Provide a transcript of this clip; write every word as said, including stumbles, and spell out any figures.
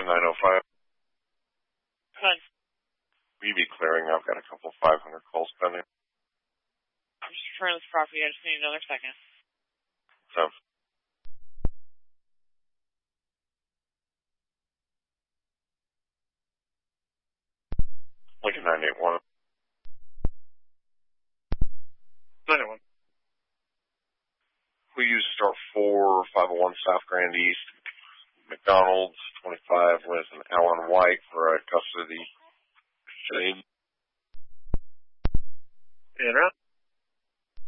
Lincoln nine oh five. Good. Will you be clearing? I've got a couple five hundred calls pending. I'm just referring to this property. I just need another second. So. Lincoln nine eight one. nine eight one. We use Start four, five oh one South Grand East, McDonald's, twenty-five, with an Alan White for a custody. In route.